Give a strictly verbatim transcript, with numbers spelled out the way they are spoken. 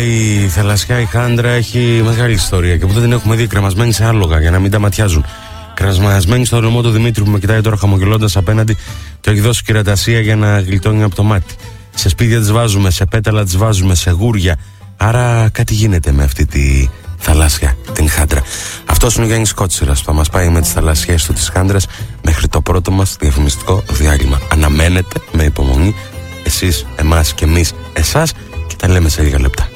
Η θαλασσιά η Χάντρα έχει μεγάλη ιστορία και που δεν την έχουμε δει κρεμασμένη σε άλογα για να μην τα ματιάζουν. Κρεμασμένη στο λαιμό του Δημήτρη που με κοιτάει τώρα χαμογελώντας απέναντι και έχει δώσει κυρατασία για να γλιτώνει από το μάτι. Σε σπίτια τις βάζουμε, σε πέταλα τις βάζουμε, σε γούρια. Άρα κάτι γίνεται με αυτή τη θαλάσσια, την Χάντρα. Αυτός είναι ο Γιάννης Κότσιρας που θα μας πάει με τις θαλασσιές του της Χάντρας μέχρι το πρώτο μας διαφημιστικό διάλειμμα. Αναμένετε με υπομονή εσείς, εμάς και εμείς εσάς και τα λέμε σε λίγα λεπτά.